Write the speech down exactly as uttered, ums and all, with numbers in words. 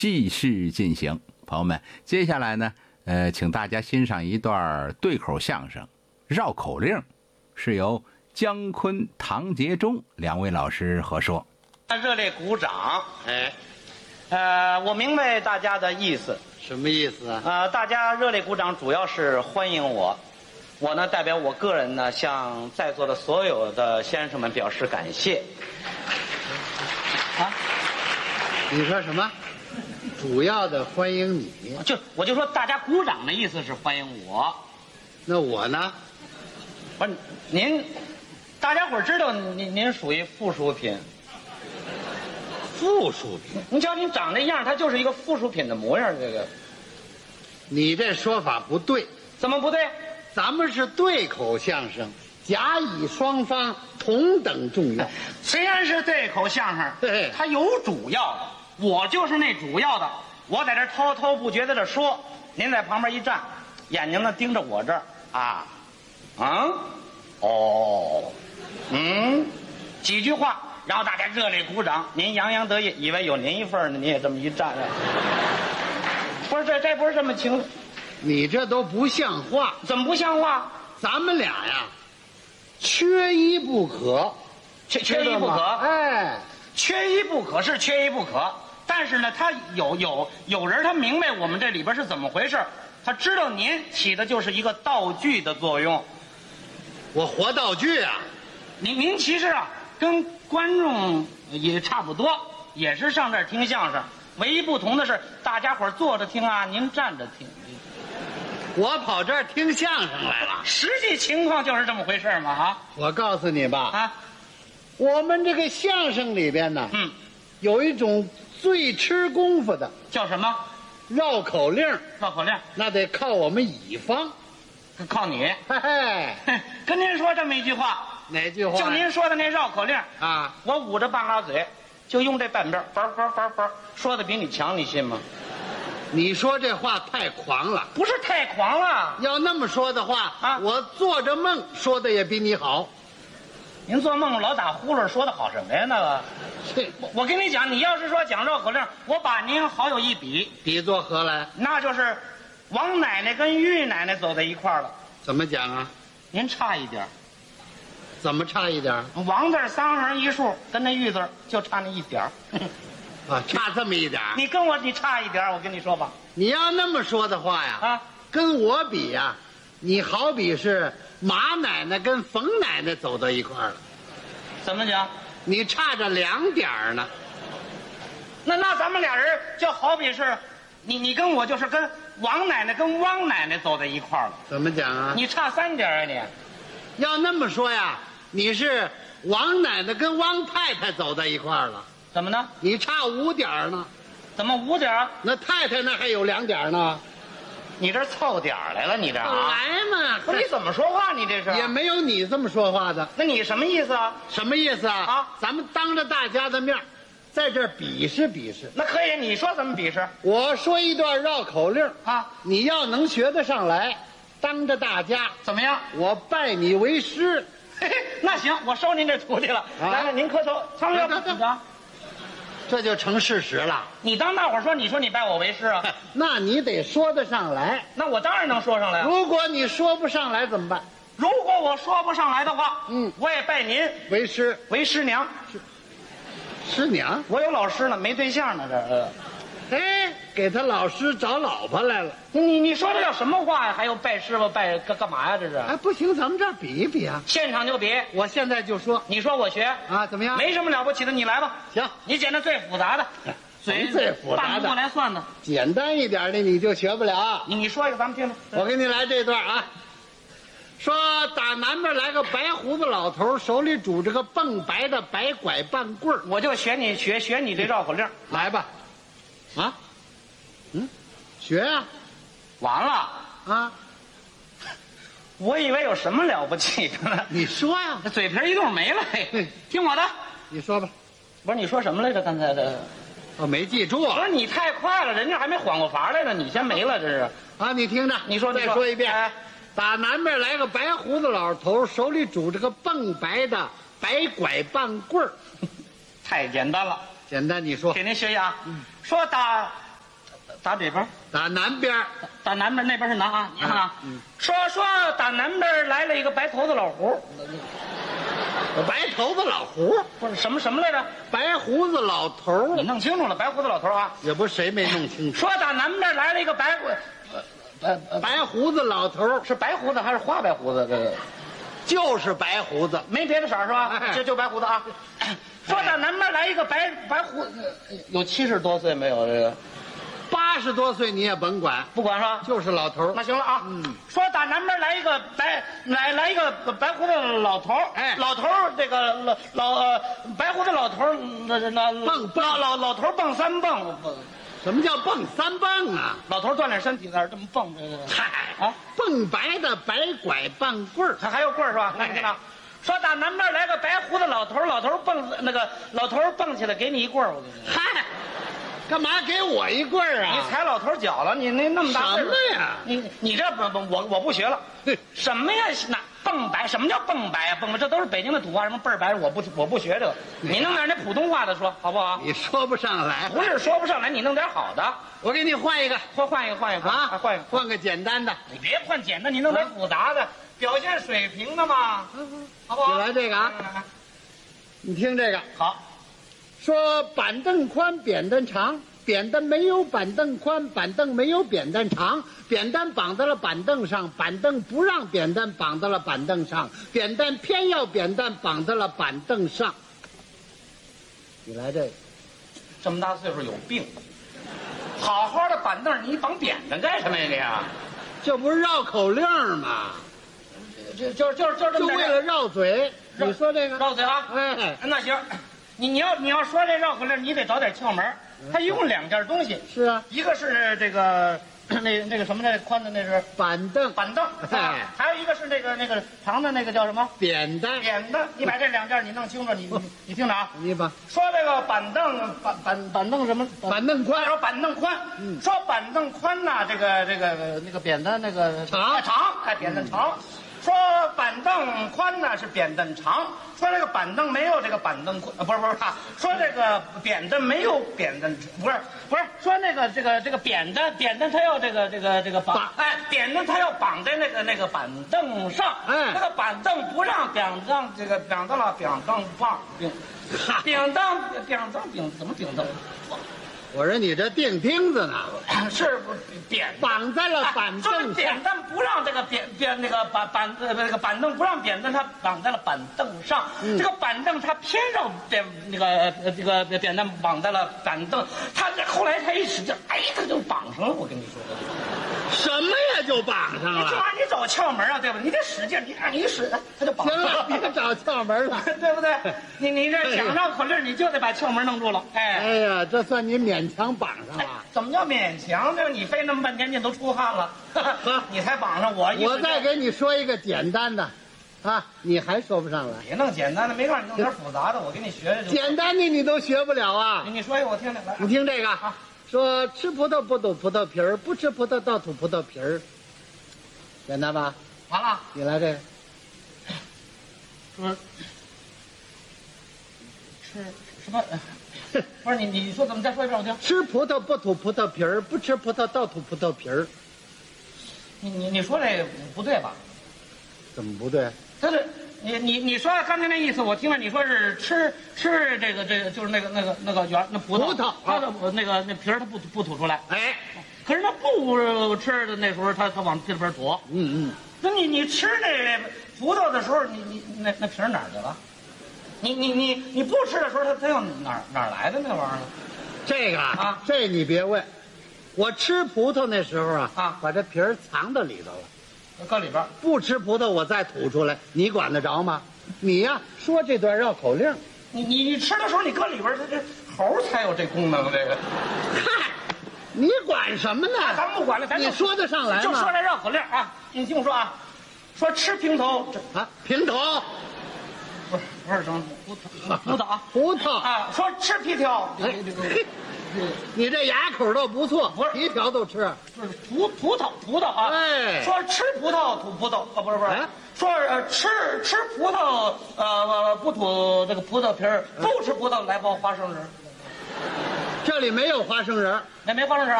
继续进行。朋友们，接下来呢，呃，请大家欣赏一段对口相声《绕口令》，是由姜昆、唐杰忠两位老师合说。 热烈鼓掌！哎，呃，我明白大家的意思。 什么意思啊？ 呃，大家热烈鼓掌，主要是欢迎我。我呢，代表我个人呢，向在座的所有的先生们表示感谢。啊？ 你说什么？主要的欢迎你， 就我就说大家鼓掌的意思是欢迎我。 那我呢？ 不是您，大家伙儿知道您您属于附属品。 附属品？ 您瞧您长这样，它就是一个附属品的模样。这个， 你这说法不对。 怎么不对？ 咱们是对口相声，甲乙双方同等重要。 虽然是对口相声， 嘿它有主要的，我就是那主要的。我在这滔滔不绝的这说，您在旁边一站，眼睛呢盯着我这儿啊，啊，哦，嗯，几句话，然后大家热烈鼓掌，您洋洋得意，以为有您一份呢，你也这么一站着。不是这这不是这么情， 你这都不像话， 怎么不像话？ 咱们俩呀，缺一不可， 缺缺一不可， 哎， 缺一不可是缺一不可，但是呢，他有有有人他明白我们这里边是怎么回事，他知道您起的就是一个道具的作用。 我活道具啊！ 您您其实啊，跟观众也差不多，也是上这儿听相声，唯一不同的是，大家伙儿坐着听啊，您站着听。 我跑这儿听相声来了， 实际情况就是这么回事嘛啊！ 我告诉你吧， 啊， 我们这个相声里边呢， 嗯， 有一种最吃功夫的叫什么？ 绕口令， 绕口令， 那得靠我们乙方。 靠你。 嘿嘿， 跟您说这么一句话， 哪句话？ 就您说的那绕口令啊， 我捂着半拉嘴，就用这半边，叭叭叭叭，说的比你强，你信吗？ 你说这话太狂了。 不是太狂了。 要那么说的话啊我做着梦说的也比你好。 您做梦老打呼噜，说的好什么呀？那个， 这我我跟你讲，你要是说讲绕口令，我把您好有一比， 比作何来？ 那就是王奶奶跟玉奶奶走在一块儿了。 怎么讲啊？ 您差一点， 怎么差一点？ 王字三横一竖，跟那玉字就差那一点儿。 啊，差这么一点。 你跟我你差一点儿，我跟你说吧。 你要那么说的话呀， 啊， 跟我比呀，你好比是马奶奶跟冯奶奶走到一块儿了， 怎么讲？ 你差着两点儿呢。 那那咱们俩人就好比是，你你跟我就是跟王奶奶跟汪奶奶走在一块儿了。 怎么讲啊？ 你差三点啊你。 要那么说呀，你是王奶奶跟汪太太走在一块儿了， 怎么呢？ 你差五点儿呢。 怎么五点啊？ 那太太那还有两点儿呢。 你这凑点儿来了，你这啊？ 来嘛， 不是你怎么说话？你这是也没有你这么说话的。 那你什么意思啊？ 什么意思啊？ 啊咱们当着大家的面儿在这儿比试比试。 那可以，你说怎么比试我说一段绕口令啊？ 你要能学得上来，当着大家怎么样？ 我拜你为师。 嘿嘿，那行，我收您这徒弟了。 啊来来，您磕头。苍哥， 得得得你这就成事实了。 你当大伙儿说，你说你拜我为师啊？ 那你得说得上来。 那我当然能说上来了。 如果你说不上来怎么办？ 如果我说不上来的话， 嗯我也拜您为师， 为师娘。 师娘。 我有老师了，没对象呢，这呃。 哎，给他老师找老婆来了。 你你说这叫什么话呀？还有拜师傅拜干干嘛呀？这是哎，不行，咱们这儿比一比啊。 现场就比。 我现在就说你说我学啊，怎么样？ 没什么了不起的，你来吧。 行， 你捡那最复杂的，嘴最复杂的办不过来算的。 简单一点的你就学不了。 你你说一个，咱们听听。 我给你来这段啊，说打南边来个白胡子老头，手里拄着个蹦白的白拐棒棍儿。 我就学你学学你这绕口令， 来吧，啊，嗯，学啊， 完了。 啊， 我以为有什么了不起的呢， 你说呀， 这嘴皮一动没了。嘿嘿听我的。 你说吧。 不是你说什么来着？刚才这我没记住啊。 不是你太快了，人家还没缓过乏来呢，你先没了，这是。 啊，你听着， 你说再说一遍。 哎打南边来个白胡子老头，手里拄着个蹦白的白拐棒棍儿。 太简单了， 简单，你说。 给您学一下啊。说打打这边， 打南边， 打南边，那边是南啊。你看啊， 嗯、 说说打南边来了一个白头发老胡， 白头发老胡不是什么什么来着？ 白胡子老头你弄清楚了，白胡子老头啊。 也不是谁没弄清楚。 说打南边来了一个白胡，呃呃， 白胡子老头是白胡子还是花白胡子？这个就是白胡子， 没别的色儿是吧？ 哎、 就就白胡子啊。说打南边来一个白白胡子，有七十多岁没有？这个八十多岁你也甭管， 不管是吧？ 就是老头。 那行了啊。嗯。说打南边来一个白来来一个白胡子老头， 哎， 老头这个老老呃白胡子老头那那蹦蹦老老老头蹦三蹦。 什么叫蹦三蹦啊？ 老头锻炼身体在这这么蹦。 嗨啊， 蹦白的白拐棒棍儿， 还还有棍儿是吧？看见了。说打南边来个白胡子老头，老头蹦那个老头蹦起来给你一棍儿，我给你。 嗨，干嘛给我一棍儿啊？ 你踩老头脚了，你那那么大什么呀？ 你你这不不我我不学了。什么呀？那蹦白？什么叫蹦白呀？蹦白这都是北京的土话，什么倍儿白，我不我不学这个。你弄点那普通话的说好不好？ 你说不上来， 不是说不上来，你弄点好的。 我给你换一个， 换换一个，换一个啊， 换一个， 换个简单的。 你别换简单，你弄点复杂的，表现水平的嘛，好不好？ 就来这个啊，你听这个。 好， 说板凳宽，扁担长。扁担没有板凳宽，板凳没有扁担长。扁担绑在了板凳上，板凳不让扁担绑在了板凳上，扁担偏要扁担绑在了板凳上。你来这个， 这么大岁数有病！好好的板凳你绑扁担干什么呀你啊？ 这不是绕口令吗？ 就就就就这么就为了绕嘴。你说这个绕嘴啊？ 哎， 那行，你你要你要说这绕口令，你得找点窍门。它一共两件东西。 是啊， 一个是这个那那个什么那宽的那是板凳， 板凳， 哎， 还有一个是那个那个长的那个叫什么扁担， 扁担。你把这两件你弄清楚，你你你听着啊。 你把说这个板凳板板板凳什么？ 板凳宽， 说板凳宽。 嗯， 说板凳宽呐，这个这个那个扁担那个长长，哎，扁担长。说板凳宽呢是扁担长，说这个板凳没有这个板凳宽，不是不是，说这个扁担没有扁担，不是不是，说那个这个这个扁担扁担它要这个这个这个绑，哎，扁担它要绑在那个那个板凳上， 哎， 那个板凳不让扁凳这个扁凳了，扁凳放扁，扁凳扁凳扁怎么扁凳？ 我说你这钉钉子呢， 是扁绑在了板凳上， 扁担不让这个扁扁那个板板呃那个板凳不让扁担，它绑在了板凳上。嗯、这个板凳它偏让扁那个呃这个扁担绑在了板凳，它后来它一使劲，哎，它就绑上了。我跟你说， 什么呀就绑上了？ 这玩意儿你找窍门啊，对吧？你得使劲，你让你一使，它就绑上了。行了，别找窍门了， 对不对？你你这想绕口令，你就得把窍门弄住了。哎， 哎呀，这算你勉强绑上了。 哎、怎么叫勉强？这你费那么半天劲都出汗了，你才绑上我。 我再给你说一个简单的，啊，你还说不上来。 别弄简单的，没让你弄点复杂的，我给你学学。 简单的你都学不了啊！ 你说一个我听听来。 你听这个啊， 说吃葡萄不吐葡萄皮儿，不吃葡萄倒吐葡萄皮儿。简单吧？ 完了， 你来这个。 说吃什么？不是你，你说怎么再说一遍我听？ 吃葡萄不吐葡萄皮儿，不吃葡萄倒吐葡萄皮儿。 你你你说这不对吧？ 怎么不对？ 他是你你你说刚才那意思，我听了你说是吃吃这个这个就是那个那个那个圆那葡萄， 葡萄它的那个那皮儿它不不吐出来。 哎， 可是那不吃的那时候，它它往这边吐。 嗯嗯。 那你你吃那葡萄的时候，你你那那皮儿哪儿去了？你你你你不吃的时候，它它又哪儿哪儿来的那玩意儿？ 这个啊， 这你别问，我吃葡萄那时候啊， 啊， 把这皮儿藏到里头了， 搁里边。 不吃葡萄我再吐出来，你管得着吗？你呀，说这段绕口令， 你你你吃的时候，你搁里边，它这猴才有这功能，这个。 嗨，你管什么呢？ 咱不管了，咱你说得上来吗？ 就说这绕口令啊，你听我说啊，说吃平头啊，平头。 不是不是什么葡萄葡萄啊， 葡萄啊，说吃皮条， 哎，你这牙口倒不错， 不是皮条都吃， 不是葡葡萄葡萄啊， 哎， 说吃葡萄吐葡萄啊，不是不是， 哎、 说呃吃吃葡萄呃不吐这个葡萄皮儿，不吃葡萄来包花生仁， 这里没有花生仁， 那没花生仁